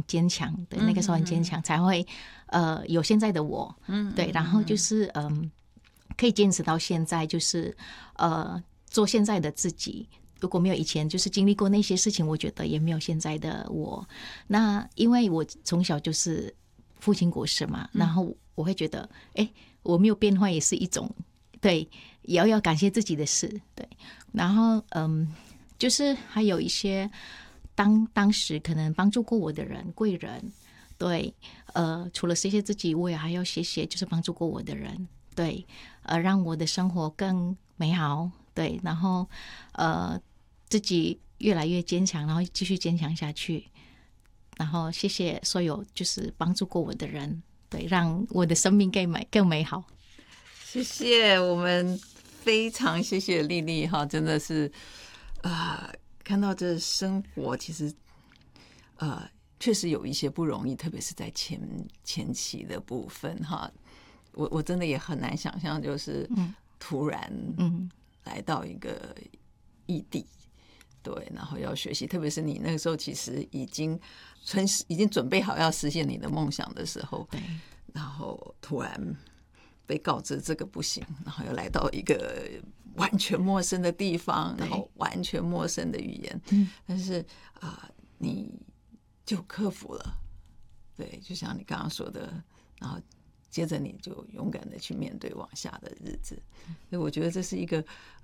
坚强，对，那个时候很坚强，才会有现在的我，对，然后就是可以坚持到现在，就是做现在的自己。如果没有以前就是经历过那些事情，我觉得也没有现在的我。那因为我从小就是父亲过世嘛，然后我会觉得，我没有变坏也是一种，对，也要感谢自己的事，对。然后就是还有一些当时可能帮助过我的人，贵人，对，除了谢谢自己，我也还要谢谢就是帮助过我的人，对，让我的生活更美好，对，然后自己越来越坚强，然后继续坚强下去，然后谢谢所有就是帮助过我的人，对，让我的生命更美好。 谢谢，我们非常谢谢丽丽哈，真的是看到这生活其实确实有一些不容易，特别是在前期的部分哈。我真的也很难想象，就是突然来到一个异地，对，然后要学习，特别是你那个时候其实已经准备好要实现你的梦想的时候， 对， 然后突然被告知这个不行，然后又来到一个完全陌生的地方，然后完全陌生的语言，但是你就克服了，对，就像你刚刚说的，然后接着你就勇敢的去面对往下的日子，所以我觉得这是一个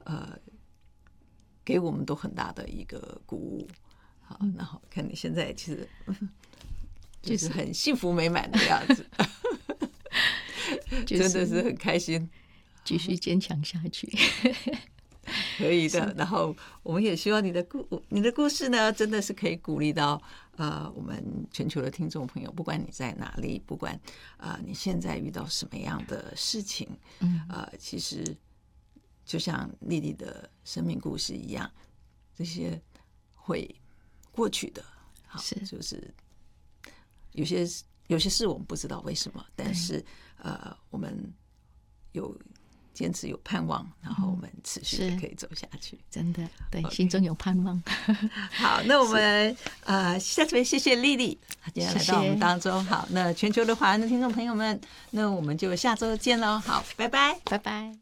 给我们都很大的一个鼓舞。好，然后看你现在其实就是很幸福美满的样子，真的是很开心， 继续坚强下去。 可以的。然后我们也希望你的故事呢，真的是可以鼓励到我们全球的听众朋友，不管你在哪里，不管你现在遇到什么样的事情，其实就像丽丽的生命故事一样，这些会过去的。好，就是有些事我们不知道为什么，但是我们有坚持，有盼望，然后我们持续的可以走下去。 真的，对，心中有盼望。 好，那我们下次谢谢丽丽，今天来到我们当中。好，那全球的华人的听众朋友们，那我们就下周见喽。好，拜拜， 拜拜。